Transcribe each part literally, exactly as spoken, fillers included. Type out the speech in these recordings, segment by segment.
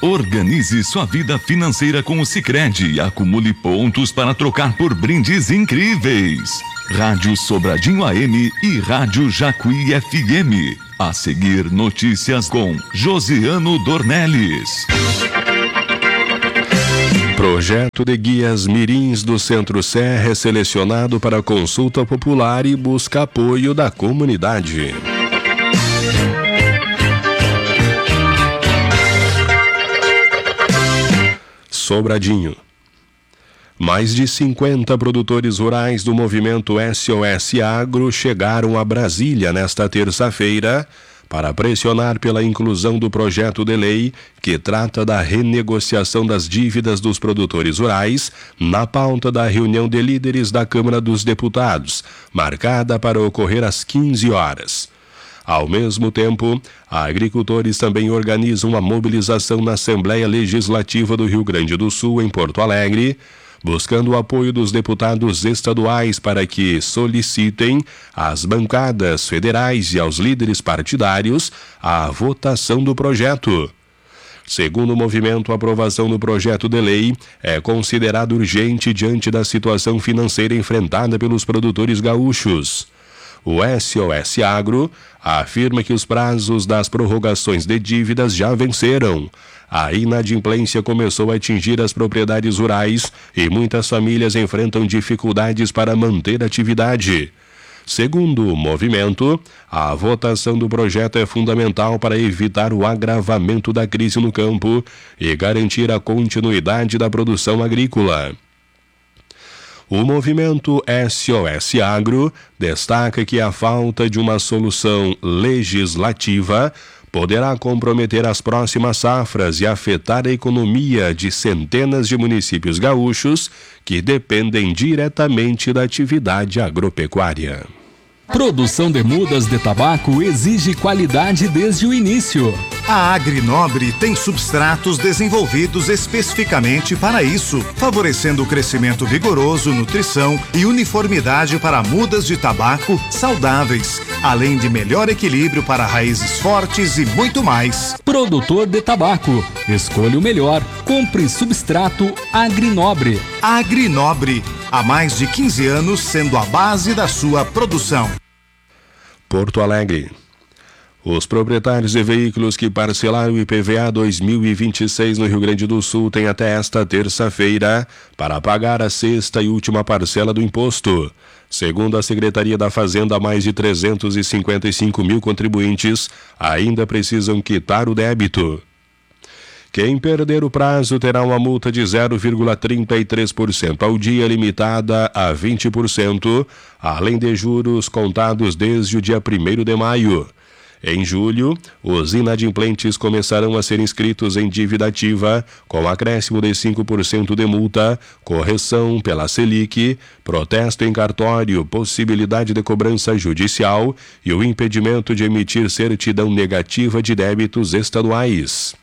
Organize sua vida financeira com o Sicredi e acumule pontos para trocar por brindes incríveis. Rádio Sobradinho A M e Rádio Jacuí F M. A seguir, notícias com Josiano Dornelles. Projeto de guias mirins do Centro-Sé é selecionado para consulta popular e busca apoio da comunidade. Sobradinho. Mais de cinquenta produtores rurais do movimento S O S Agro chegaram a Brasília nesta terça-feira para pressionar pela inclusão do projeto de lei que trata da renegociação das dívidas dos produtores rurais na pauta da reunião de líderes da Câmara dos Deputados, marcada para ocorrer às quinze horas. Ao mesmo tempo, agricultores também organizam uma mobilização na Assembleia Legislativa do Rio Grande do Sul, em Porto Alegre, buscando o apoio dos deputados estaduais para que solicitem às bancadas federais e aos líderes partidários a votação do projeto. Segundo o movimento, a aprovação do projeto de lei é considerada urgente diante da situação financeira enfrentada pelos produtores gaúchos. O S O S Agro afirma que os prazos das prorrogações de dívidas já venceram. A inadimplência começou a atingir as propriedades rurais e muitas famílias enfrentam dificuldades para manter a atividade. Segundo o movimento, a votação do projeto é fundamental para evitar o agravamento da crise no campo e garantir a continuidade da produção agrícola. O movimento S O S Agro destaca que a falta de uma solução legislativa poderá comprometer as próximas safras e afetar a economia de centenas de municípios gaúchos que dependem diretamente da atividade agropecuária. Produção de mudas de tabaco exige qualidade desde o início. A Agrinobre tem substratos desenvolvidos especificamente para isso, favorecendo o crescimento vigoroso, nutrição e uniformidade para mudas de tabaco saudáveis, além de melhor equilíbrio para raízes fortes e muito mais. Produtor de tabaco, escolha o melhor. Compre substrato Agrinobre. Agrinobre, há mais de quinze anos sendo a base da sua produção. Porto Alegre. Os proprietários de veículos que parcelaram o I P V A dois mil e vinte e seis no Rio Grande do Sul têm até esta terça-feira para pagar a sexta e última parcela do imposto. Segundo a Secretaria da Fazenda, mais de trezentos e cinquenta e cinco mil contribuintes ainda precisam quitar o débito. Quem perder o prazo terá uma multa de zero vírgula trinta e três por cento ao dia, limitada a vinte por cento, além de juros contados desde o dia primeiro de maio. Em julho, os inadimplentes começarão a ser inscritos em dívida ativa, com acréscimo de cinco por cento de multa, correção pela Selic, protesto em cartório, possibilidade de cobrança judicial e o impedimento de emitir certidão negativa de débitos estaduais.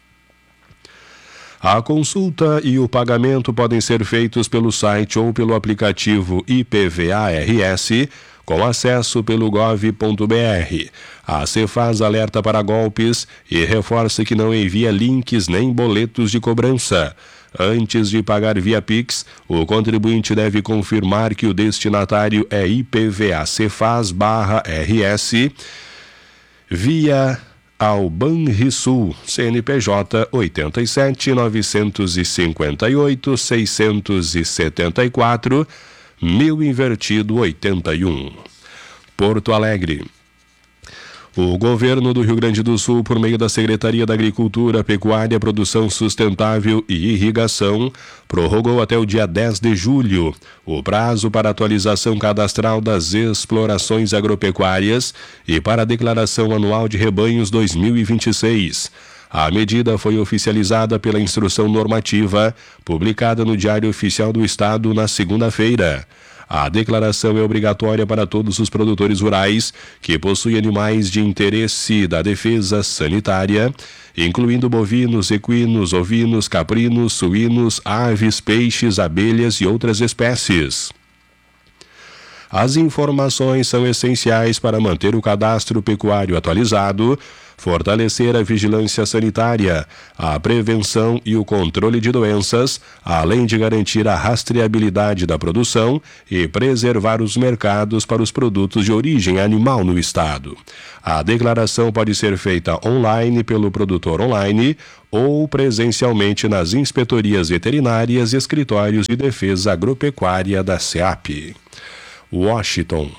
A consulta e o pagamento podem ser feitos pelo site ou pelo aplicativo I P V A R S, com acesso pelo gov ponto br. A Cefaz alerta para golpes e reforça que não envia links nem boletos de cobrança. Antes de pagar via Pix, o contribuinte deve confirmar que o destinatário é I P V A Cefaz barra R S via ao Banrisul, C N P J oito sete nove cinco oito seis sete quatro, mil invertido oitenta e um. Porto Alegre. O governo do Rio Grande do Sul, por meio da Secretaria da Agricultura, Pecuária, Produção Sustentável e Irrigação, prorrogou até o dia dez de julho o prazo para atualização cadastral das explorações agropecuárias e para a declaração anual de rebanhos dois mil e vinte e seis. A medida foi oficializada pela Instrução Normativa, publicada no Diário Oficial do Estado na segunda-feira. A declaração é obrigatória para todos os produtores rurais que possuem animais de interesse da defesa sanitária, incluindo bovinos, equinos, ovinos, caprinos, suínos, aves, peixes, abelhas e outras espécies. As informações são essenciais para manter o cadastro pecuário atualizado, fortalecer a vigilância sanitária, a prevenção e o controle de doenças, além de garantir a rastreabilidade da produção e preservar os mercados para os produtos de origem animal no estado. A declaração pode ser feita online pelo produtor online ou presencialmente nas inspetorias veterinárias e escritórios de defesa agropecuária da SEAP. Washington.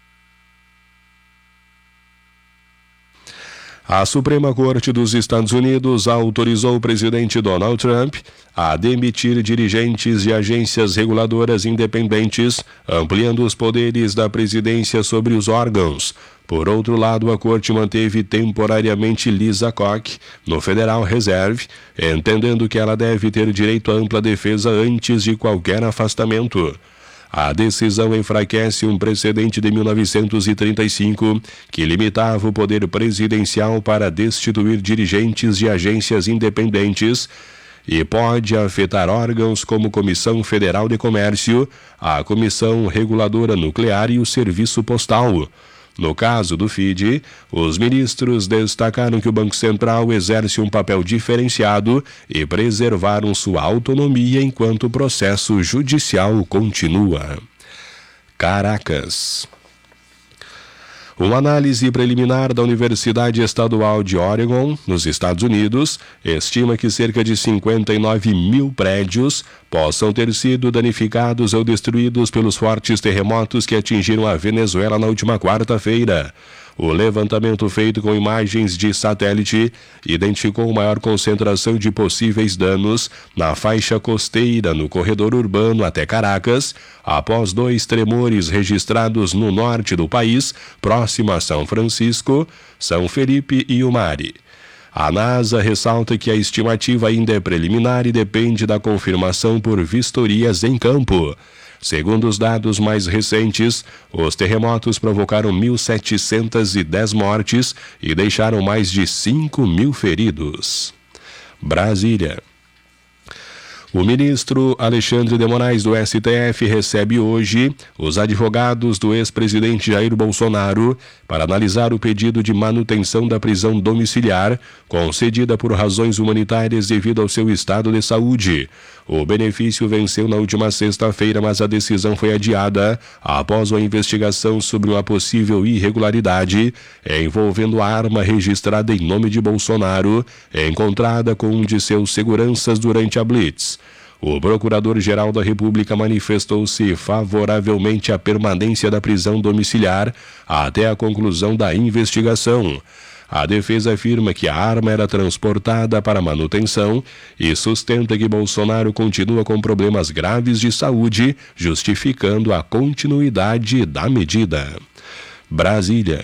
A Suprema Corte dos Estados Unidos autorizou o presidente Donald Trump a demitir dirigentes de agências reguladoras independentes, ampliando os poderes da presidência sobre os órgãos. Por outro lado, a Corte manteve temporariamente Lisa Koch no Federal Reserve, entendendo que ela deve ter direito à ampla defesa antes de qualquer afastamento. A decisão enfraquece um precedente de mil novecentos e trinta e cinco que limitava o poder presidencial para destituir dirigentes de agências independentes e pode afetar órgãos como Comissão Federal de Comércio, a Comissão Reguladora Nuclear e o Serviço Postal. No caso do F I D, os ministros destacaram que o Banco Central exerce um papel diferenciado e preservaram sua autonomia enquanto o processo judicial continua. Caracas. Uma análise preliminar da Universidade Estadual de Oregon, nos Estados Unidos, estima que cerca de cinquenta e nove mil prédios possam ter sido danificados ou destruídos pelos fortes terremotos que atingiram a Venezuela na última quarta-feira. O levantamento feito com imagens de satélite identificou maior concentração de possíveis danos na faixa costeira no corredor urbano até Caracas, após dois tremores registrados no norte do país, próximo a São Francisco, São Felipe e Umari. A NASA ressalta que a estimativa ainda é preliminar e depende da confirmação por vistorias em campo. Segundo os dados mais recentes, os terremotos provocaram mil setecentas e dez mortes e deixaram mais de cinco mil feridos. Brasília. O ministro Alexandre de Moraes do S T F recebe hoje os advogados do ex-presidente Jair Bolsonaro para analisar o pedido de manutenção da prisão domiciliar concedida por razões humanitárias devido ao seu estado de saúde. O benefício venceu na última sexta-feira, mas a decisão foi adiada após uma investigação sobre uma possível irregularidade envolvendo a arma registrada em nome de Bolsonaro, encontrada com um de seus seguranças durante a Blitz. O Procurador-Geral da República manifestou-se favoravelmente à permanência da prisão domiciliar até a conclusão da investigação. A defesa afirma que a arma era transportada para manutenção e sustenta que Bolsonaro continua com problemas graves de saúde, justificando a continuidade da medida. Brasília.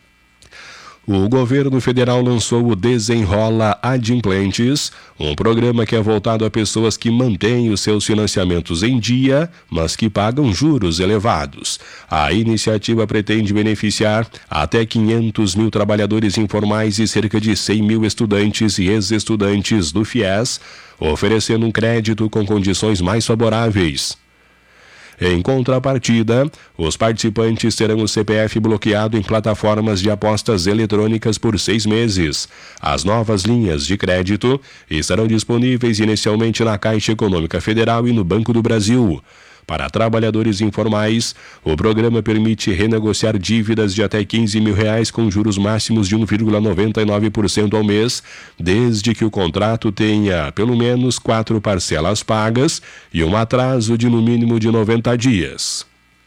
O governo federal lançou o Desenrola Adimplentes, um programa que é voltado a pessoas que mantêm os seus financiamentos em dia, mas que pagam juros elevados. A iniciativa pretende beneficiar até quinhentos mil trabalhadores informais e cerca de cem mil estudantes e ex-estudantes do FIES, oferecendo um crédito com condições mais favoráveis. Em contrapartida, os participantes terão o C P F bloqueado em plataformas de apostas eletrônicas por seis meses. As novas linhas de crédito estarão disponíveis inicialmente na Caixa Econômica Federal e no Banco do Brasil. Para trabalhadores informais, o programa permite renegociar dívidas de até quinze mil reais com juros máximos de um vírgula noventa e nove por cento ao mês, desde que o contrato tenha pelo menos quatro parcelas pagas e um atraso de no mínimo de noventa dias.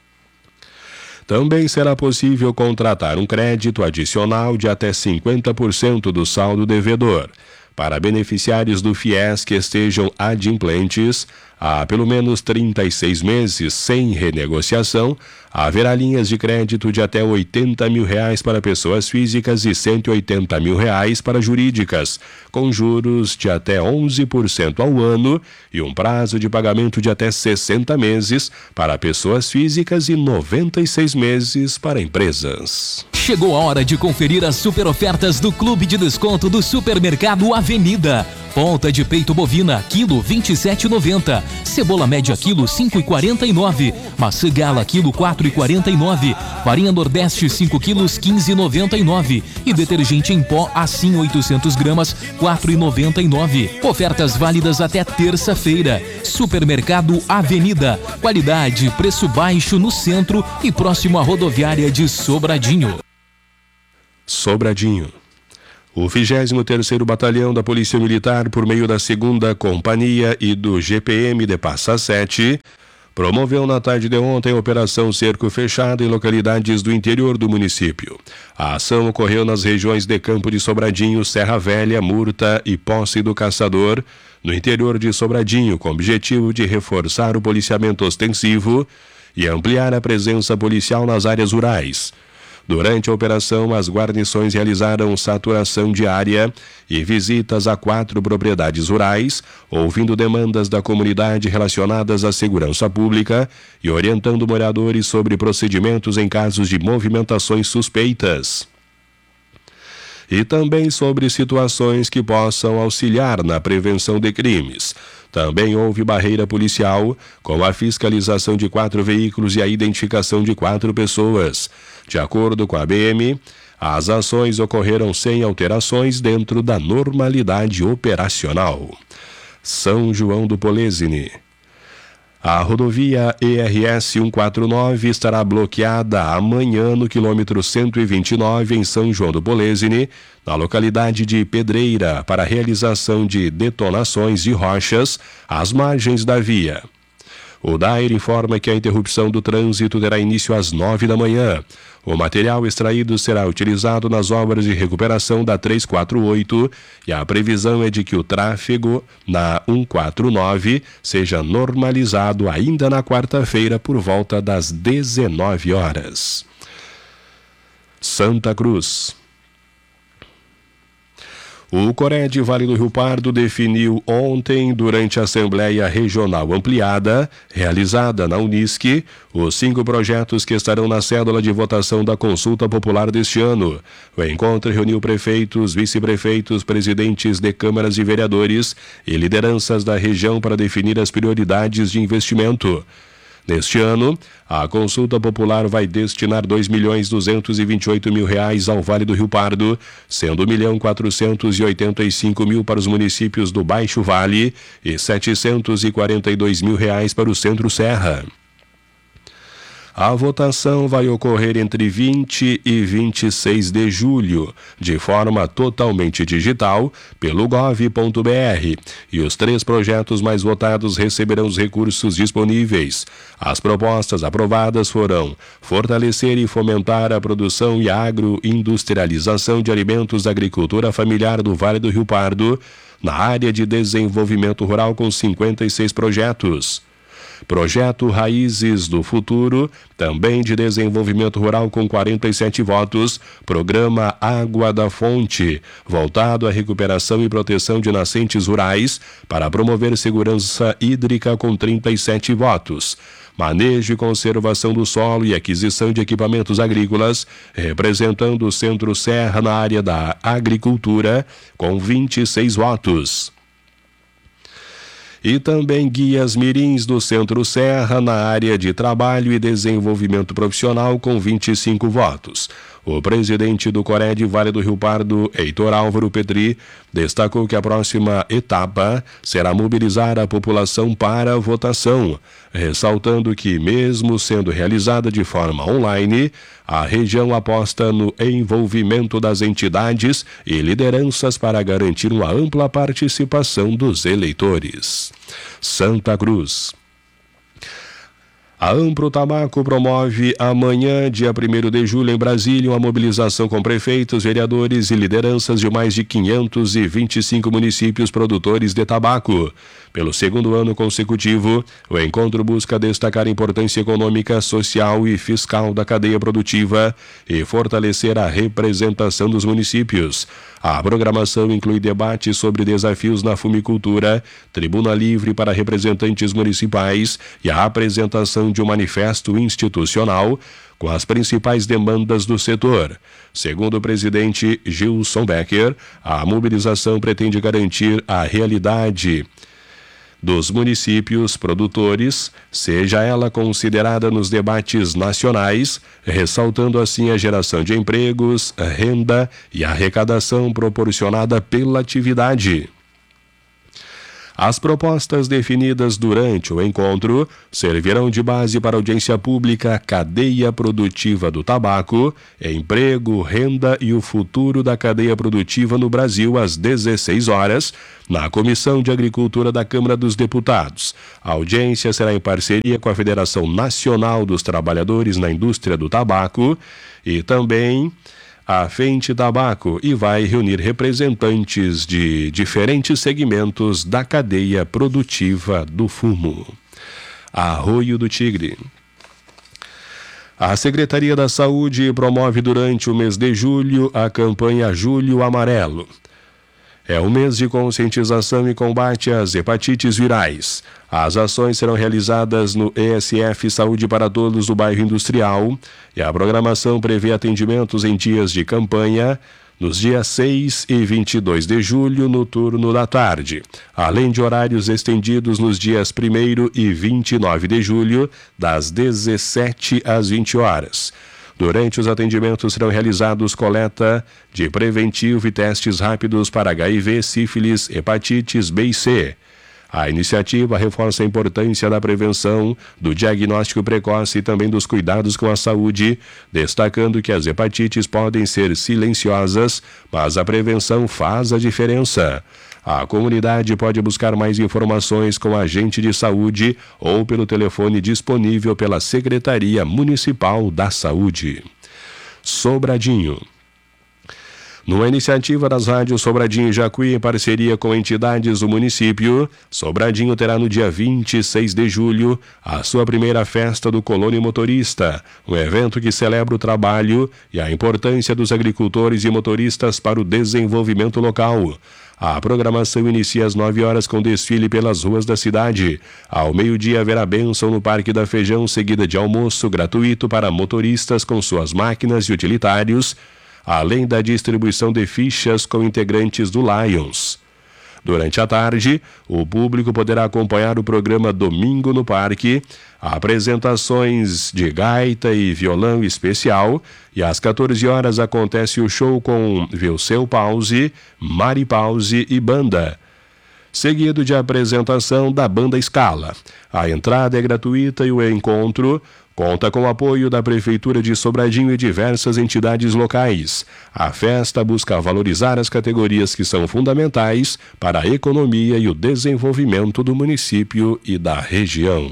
Também será possível contratar um crédito adicional de até cinquenta por cento do saldo devedor. Para beneficiários do FIES que estejam adimplentes há pelo menos trinta e seis meses sem renegociação, haverá linhas de crédito de até oitenta mil reais para pessoas físicas e cento e oitenta mil reais para jurídicas, com juros de até onze por cento ao ano e um prazo de pagamento de até sessenta meses para pessoas físicas e noventa e seis meses para empresas. Chegou a hora de conferir as super ofertas do Clube de Desconto do Supermercado Avenida. Ponta de peito bovina, quilo vinte e sete reais e noventa centavos. Cebola média, quilo cinco reais e quarenta e nove centavos. Maçã gala, quilo quatro reais e quarenta e nove centavos. Farinha Nordeste, cinco quilos, quinze reais e noventa e nove centavos. E detergente em pó, assim oitocentos gramas, quatro reais e noventa e nove centavos. Ofertas válidas até terça-feira. Supermercado Avenida. Qualidade, preço baixo no centro e próximo à rodoviária de Sobradinho. Sobradinho. O vigésimo terceiro Batalhão da Polícia Militar, por meio da segunda Companhia e do G P M de Passa Sete, promoveu na tarde de ontem a Operação Cerco Fechado em localidades do interior do município. A ação ocorreu nas regiões de Campo de Sobradinho, Serra Velha, Murta e Posse do Caçador, no interior de Sobradinho, com o objetivo de reforçar o policiamento ostensivo e ampliar a presença policial nas áreas rurais. Durante a operação, as guarnições realizaram saturação diária e visitas a quatro propriedades rurais, ouvindo demandas da comunidade relacionadas à segurança pública e orientando moradores sobre procedimentos em casos de movimentações suspeitas. E também sobre situações que possam auxiliar na prevenção de crimes. Também houve barreira policial, com a fiscalização de quatro veículos e a identificação de quatro pessoas. De acordo com a B M, as ações ocorreram sem alterações dentro da normalidade operacional. São João do Polesine. A rodovia E R S cento e quarenta e nove estará bloqueada amanhã no quilômetro cento e vinte e nove em São João do Polesine, na localidade de Pedreira, para a realização de detonações de rochas às margens da via. O DAIR informa que a interrupção do trânsito terá início às nove da manhã. O material extraído será utilizado nas obras de recuperação da trezentos e quarenta e oito e a previsão é de que o tráfego na cento e quarenta e nove seja normalizado ainda na quarta-feira por volta das dezenove horas. Santa Cruz. O CORED Vale do Rio Pardo definiu ontem, durante a Assembleia Regional Ampliada, realizada na Unisc, os cinco projetos que estarão na cédula de votação da consulta popular deste ano. O encontro reuniu prefeitos, vice-prefeitos, presidentes de câmaras e vereadores e lideranças da região para definir as prioridades de investimento. Neste ano, a consulta popular vai destinar dois milhões duzentos e vinte e oito mil reais ao Vale do Rio Pardo, sendo um milhão quatrocentos e oitenta e cinco mil para os municípios do Baixo Vale e setecentos e quarenta e dois mil reais para o Centro-Serra. A votação vai ocorrer entre vinte e vinte e seis de julho, de forma totalmente digital, pelo gov ponto br, e os três projetos mais votados receberão os recursos disponíveis. As propostas aprovadas foram fortalecer e fomentar a produção e agroindustrialização de alimentos da agricultura familiar do Vale do Rio Pardo, na área de desenvolvimento rural com cinquenta e seis projetos. Projeto Raízes do Futuro, também de desenvolvimento rural com quarenta e sete votos. Programa Água da Fonte, voltado à recuperação e proteção de nascentes rurais, para promover segurança hídrica com trinta e sete votos. Manejo e conservação do solo e aquisição de equipamentos agrícolas, representando o Centro-Serra na área da agricultura, com vinte e seis votos. E também guias mirins do Centro-Serra na área de trabalho e desenvolvimento profissional com vinte e cinco votos. O presidente do CORED Vale do Rio Pardo, Heitor Álvaro Petri, destacou que a próxima etapa será mobilizar a população para a votação, ressaltando que, mesmo sendo realizada de forma online, a região aposta no envolvimento das entidades e lideranças para garantir uma ampla participação dos eleitores. Santa Cruz. A Ampro Tabaco promove amanhã, dia primeiro de julho, em Brasília, uma mobilização com prefeitos, vereadores e lideranças de mais de quinhentos e vinte e cinco municípios produtores de tabaco. Pelo segundo ano consecutivo, o encontro busca destacar a importância econômica, social e fiscal da cadeia produtiva e fortalecer a representação dos municípios. A programação inclui debates sobre desafios na fumicultura, tribuna livre para representantes municipais e a apresentação elaboração de um manifesto institucional com as principais demandas do setor. Segundo o presidente Gilson Becker, a mobilização pretende garantir a realidade dos municípios produtores, seja ela considerada nos debates nacionais, ressaltando assim a geração de empregos, renda e arrecadação proporcionada pela atividade. As propostas definidas durante o encontro servirão de base para a audiência pública Cadeia Produtiva do Tabaco, Emprego, Renda e o Futuro da Cadeia Produtiva no Brasil, às dezesseis horas, na Comissão de Agricultura da Câmara dos Deputados. A audiência será em parceria com a Federação Nacional dos Trabalhadores na Indústria do Tabaco e também a Fente Tabaco, e vai reunir representantes de diferentes segmentos da cadeia produtiva do fumo. Arroio do Tigre. A Secretaria da Saúde promove durante o mês de julho a campanha Julho Amarelo. É um mês de conscientização e combate às hepatites virais. As ações serão realizadas no E S F Saúde para Todos do bairro Industrial e a programação prevê atendimentos em dias de campanha nos dias seis e vinte e dois de julho, no turno da tarde, além de horários estendidos nos dias primeiro e vinte e nove de julho, das dezessete às vinte horas. Durante os atendimentos serão realizados coleta de preventivo e testes rápidos para H I V, sífilis, hepatites B e C. A iniciativa reforça a importância da prevenção, do diagnóstico precoce e também dos cuidados com a saúde, destacando que as hepatites podem ser silenciosas, mas a prevenção faz a diferença. A comunidade pode buscar mais informações com o agente de saúde ou pelo telefone disponível pela Secretaria Municipal da Saúde. Sobradinho. Numa iniciativa das rádios Sobradinho e Jacuí, em parceria com entidades do município, Sobradinho terá no dia vinte e seis de julho a sua primeira festa do Colônia Motorista, um evento que celebra o trabalho e a importância dos agricultores e motoristas para o desenvolvimento local. A programação inicia às nove horas com desfile pelas ruas da cidade. Ao meio-dia haverá bênção no Parque da Feijão, seguida de almoço gratuito para motoristas com suas máquinas e utilitários, além da distribuição de fichas com integrantes do Lions. Durante a tarde, o público poderá acompanhar o programa Domingo no Parque, apresentações de gaita e violão especial, e às quatorze horas acontece o show com Vilceu Pause, Mari Pause e banda, seguido de apresentação da Banda Scala. A entrada é gratuita e o encontro conta com o apoio da Prefeitura de Sobradinho e diversas entidades locais. A festa busca valorizar as categorias que são fundamentais para a economia e o desenvolvimento do município e da região.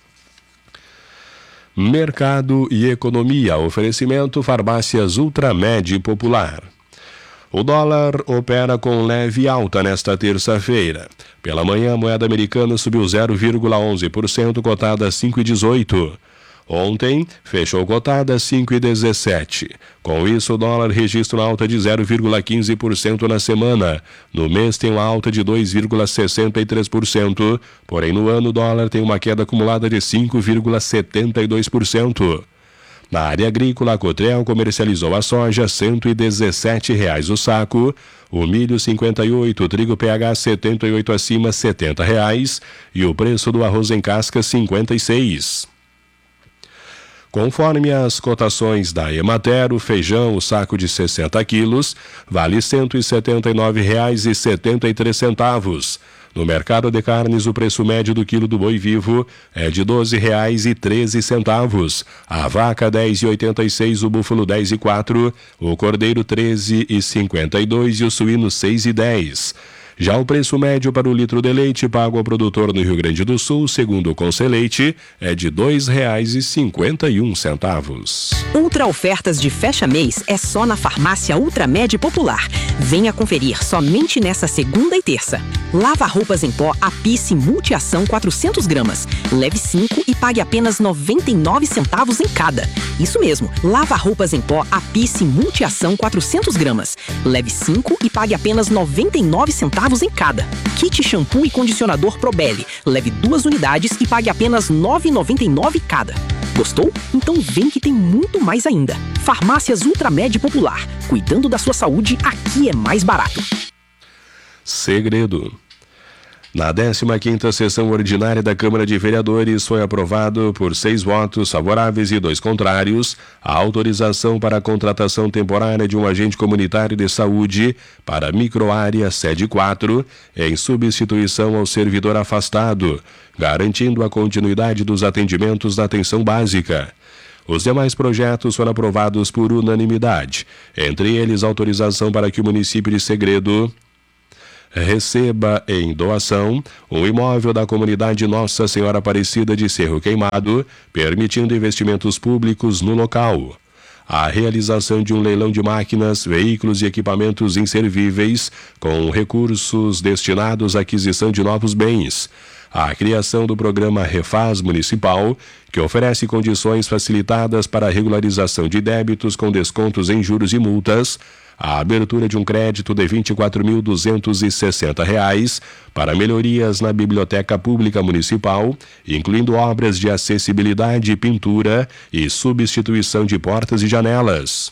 Mercado e economia. Oferecimento Farmácias Ultramed Popular. O dólar opera com leve alta nesta terça-feira. Pela manhã, a moeda americana subiu zero vírgula onze por cento, cotada a cinco vírgula dezoito. Ontem, fechou cotada a cinco vírgula dezessete. Com isso, o dólar registra uma alta de zero vírgula quinze por cento na semana. No mês, tem uma alta de dois vírgula sessenta e três por cento. Porém, no ano, o dólar tem uma queda acumulada de cinco vírgula setenta e dois por cento. Na área agrícola, a Cotrel comercializou a soja a cento e dezessete reais o saco, o milho cinquenta e oito, o trigo P H setenta e oito acima setenta reais e o preço do arroz em casca cinquenta e seis. Conforme as cotações da Emater, o feijão, o saco de sessenta quilos, vale cento e setenta e nove reais e setenta e três centavos. No mercado de carnes, o preço médio do quilo do boi vivo é de doze reais e treze centavos. A vaca dez reais e oitenta e seis, o búfalo dez reais e quatro, o cordeiro treze reais e cinquenta e dois e o suíno seis reais e dez. Já o preço médio para o litro de leite pago ao produtor no Rio Grande do Sul, segundo o Conceleite, é de dois reais e cinquenta e um centavos. Ultra ofertas de fecha mês é só na Farmácia Ultramed Popular. Venha conferir somente nessa segunda e terça. Lava-roupas em pó Apice Multiação quatrocentos gramas. Leve cinco e pague apenas noventa e nove centavos em cada. Isso mesmo, lava-roupas em pó Apice Multiação quatrocentos gramas. Leve cinco e pague apenas noventa e nove centavos em cada. Kit shampoo e condicionador Probelli. Leve duas unidades e pague apenas nove reais e noventa e nove centavos cada. Gostou? Então vem que tem muito mais ainda. Farmácias Ultramed Popular. Cuidando da sua saúde, aqui é mais barato. Segredo. Na décima quinta sessão ordinária da Câmara de Vereadores foi aprovado por seis votos favoráveis e dois contrários a autorização para a contratação temporária de um agente comunitário de saúde para a microárea sede quatro em substituição ao servidor afastado, garantindo a continuidade dos atendimentos da atenção básica. Os demais projetos foram aprovados por unanimidade, entre eles autorização para que o município de Segredo receba em doação um imóvel da comunidade Nossa Senhora Aparecida de Cerro Queimado, permitindo investimentos públicos no local. A realização de um leilão de máquinas, veículos e equipamentos inservíveis com recursos destinados à aquisição de novos bens. A criação do programa Refaz Municipal, que oferece condições facilitadas para a regularização de débitos com descontos em juros e multas. A abertura de um crédito de vinte e quatro mil duzentos e sessenta reais para melhorias na Biblioteca Pública Municipal, incluindo obras de acessibilidade, pintura e substituição de portas e janelas.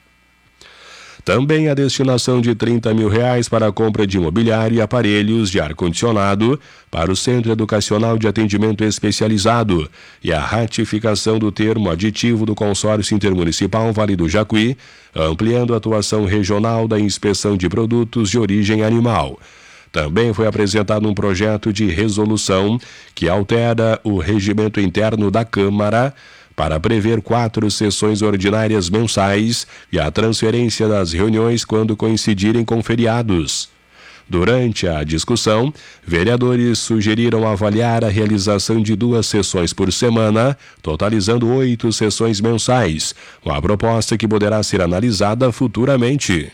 Também a destinação de trinta mil reais para a compra de imobiliário e aparelhos de ar-condicionado para o Centro Educacional de Atendimento Especializado e a ratificação do termo aditivo do Consórcio Intermunicipal Vale do Jacuí, ampliando a atuação regional da inspeção de produtos de origem animal. Também foi apresentado um projeto de resolução que altera o regimento interno da Câmara para prever quatro sessões ordinárias mensais e a transferência das reuniões quando coincidirem com feriados. Durante a discussão, vereadores sugeriram avaliar a realização de duas sessões por semana, totalizando oito sessões mensais, uma proposta que poderá ser analisada futuramente.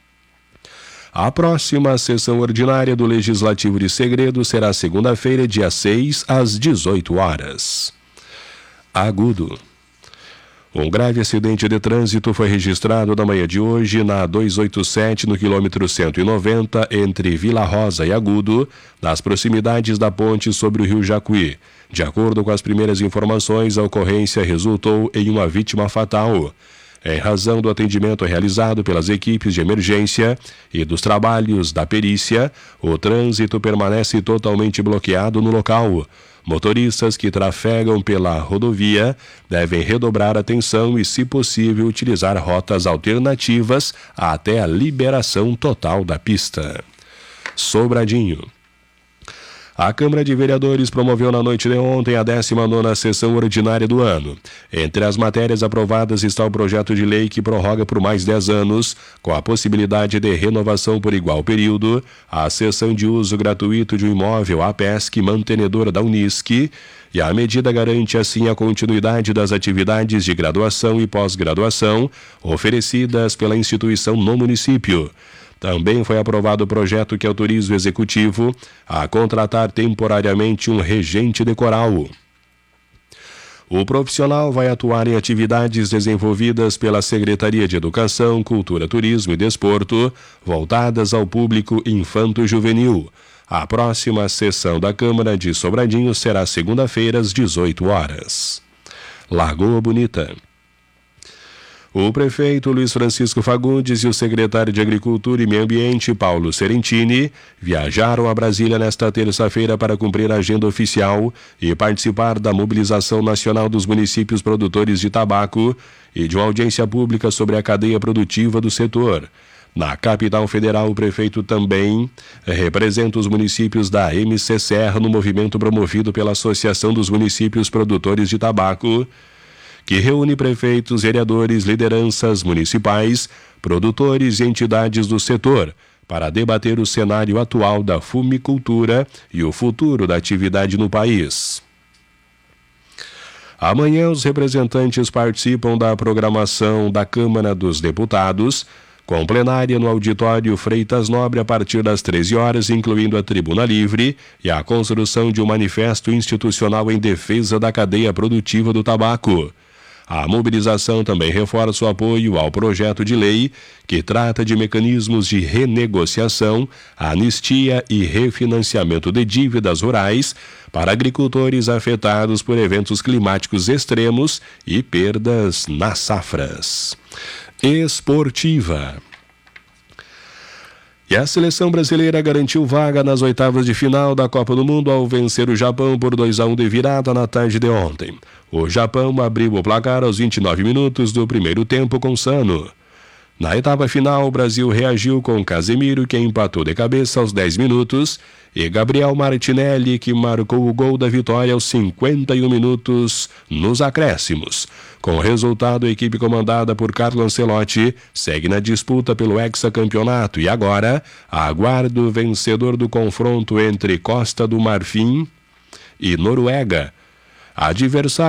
A próxima sessão ordinária do Legislativo de Segredo será segunda-feira, dia seis, às dezoito horas. Agudo. Um grave acidente de trânsito foi registrado na manhã de hoje na duzentos e oitenta e sete, no quilômetro cento e noventa, entre Vila Rosa e Agudo, nas proximidades da ponte sobre o rio Jacuí. De acordo com as primeiras informações, a ocorrência resultou em uma vítima fatal. Em razão do atendimento realizado pelas equipes de emergência e dos trabalhos da perícia, o trânsito permanece totalmente bloqueado no local. Motoristas que trafegam pela rodovia devem redobrar atenção e, se possível, utilizar rotas alternativas até a liberação total da pista. Sobradinho. A Câmara de Vereadores promoveu na noite de ontem a décima nona sessão ordinária do ano. Entre as matérias aprovadas está o projeto de lei que prorroga por mais dez anos, com a possibilidade de renovação por igual período, a cessão de uso gratuito de um imóvel à Pesque mantenedora da Unisc, e a medida garante assim a continuidade das atividades de graduação e pós-graduação oferecidas pela instituição no município. Também foi aprovado o projeto que autoriza o Executivo a contratar temporariamente um regente de coral. O profissional vai atuar em atividades desenvolvidas pela Secretaria de Educação, Cultura, Turismo e Desporto, voltadas ao público infanto-juvenil. A próxima sessão da Câmara de Sobradinho será segunda-feira, às dezoito horas. Lagoa Bonita. O prefeito Luiz Francisco Fagundes e o secretário de Agricultura e Meio Ambiente, Paulo Serentini, viajaram a Brasília nesta terça-feira para cumprir a agenda oficial e participar da mobilização nacional dos municípios produtores de tabaco e de uma audiência pública sobre a cadeia produtiva do setor. Na capital federal, o prefeito também representa os municípios da M C Serra no movimento promovido pela Associação dos Municípios Produtores de Tabaco, que reúne prefeitos, vereadores, lideranças municipais, produtores e entidades do setor, para debater o cenário atual da fumicultura e o futuro da atividade no país. Amanhã, os representantes participam da programação da Câmara dos Deputados com plenária no auditório Freitas Nobre a partir das treze horas, incluindo a tribuna livre e a construção de um manifesto institucional em defesa da cadeia produtiva do tabaco. A mobilização também reforça o apoio ao projeto de lei que trata de mecanismos de renegociação, anistia e refinanciamento de dívidas rurais para agricultores afetados por eventos climáticos extremos e perdas nas safras. Esportiva. E a seleção brasileira garantiu vaga nas oitavas de final da Copa do Mundo ao vencer o Japão por dois a um de virada na tarde de ontem. O Japão abriu o placar aos vinte e nove minutos do primeiro tempo com Sano. Na etapa final, o Brasil reagiu com Casemiro, que empatou de cabeça aos dez minutos, e Gabriel Martinelli, que marcou o gol da vitória aos cinquenta e um minutos nos acréscimos. Com o resultado, a equipe comandada por Carlo Ancelotti segue na disputa pelo hexacampeonato e agora aguarda o vencedor do confronto entre Costa do Marfim e Noruega. Adversário